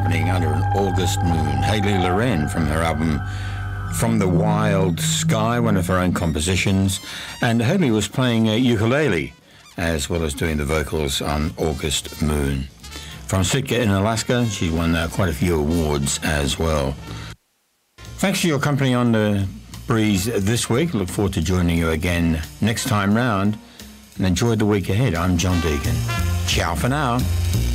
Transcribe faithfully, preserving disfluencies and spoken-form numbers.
happening under an August moon. Hayley Loren from her album From the Wild Sky, one of her own compositions. And Hayley was playing a ukulele as well as doing the vocals on August Moon. From Sitka in Alaska, she won uh, quite a few awards as well. Thanks for your company on the breeze this week. Look forward to joining you again next time round. And enjoy the week ahead. I'm John Deacon. Ciao for now.